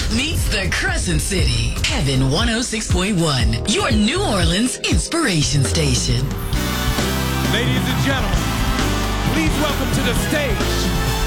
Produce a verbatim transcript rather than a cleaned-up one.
meets the Crescent City. Heaven one oh six point one, your New Orleans inspiration station. Ladies and gentlemen, please welcome to the stage